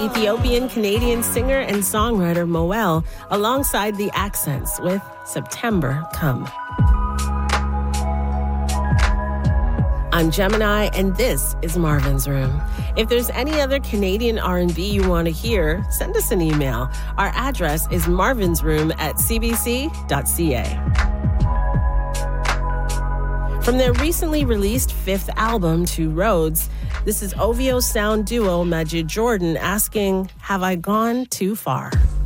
Ethiopian-Canadian singer and songwriter Moel alongside the Accents with September Come. I'm Gemini, and this is Marvin's Room. If there's any other Canadian R&B you want to hear, send us an email. Our address is marvinsroom@cbc.ca. From their recently released fifth album, Two Roads, this is OVO sound duo Majid Jordan asking, have I gone too far?